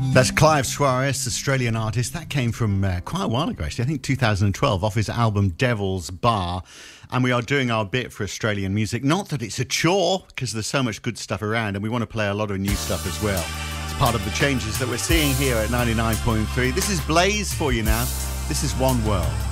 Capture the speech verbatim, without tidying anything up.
That's Clive Suarez, Australian artist. That came from uh, quite a while ago, actually. I think two thousand twelve, off his album Devil's Bar. And we are doing our bit for Australian music. Not that it's a chore, because there's so much good stuff around, and we want to play a lot of new stuff as well. It's part of the changes that we're seeing here at ninety-nine point three. This is Blaze for you now. This is One World.